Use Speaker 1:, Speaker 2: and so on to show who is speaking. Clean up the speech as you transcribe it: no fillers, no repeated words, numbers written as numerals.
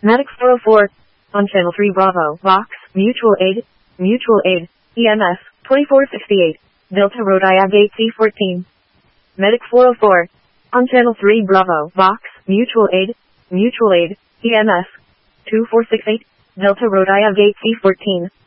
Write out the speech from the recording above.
Speaker 1: Medic 404. On Channel 3 Bravo, Vox, Mutual Aid, EMS, 2468, Delta Rhode Island Gate C14. Medic 404. On Channel 3 Bravo, Vox, Mutual Aid, EMS, 2468, Delta Rhode Island Gate C14.